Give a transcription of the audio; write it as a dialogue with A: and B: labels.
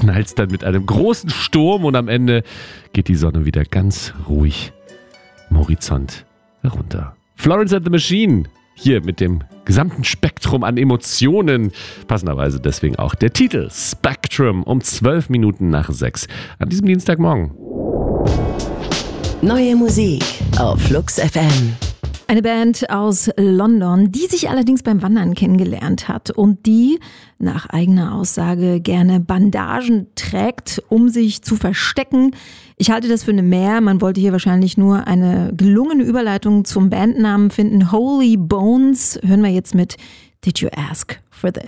A: knallt es dann mit einem großen Sturm und am Ende geht die Sonne wieder ganz ruhig am Horizont herunter. Florence and the Machine, hier mit dem gesamten Spektrum an Emotionen. Passenderweise deswegen auch der Titel Spectrum um 12 Minuten nach 6 an diesem Dienstagmorgen.
B: Neue Musik auf Flux FM.
C: Eine Band aus London, die sich allerdings beim Wandern kennengelernt hat und die nach eigener Aussage gerne Bandagen trägt, um sich zu verstecken. Ich halte das für eine Mehr. Man wollte hier wahrscheinlich nur eine gelungene Überleitung zum Bandnamen finden. Holy Bones hören wir jetzt mit Did You Ask for This?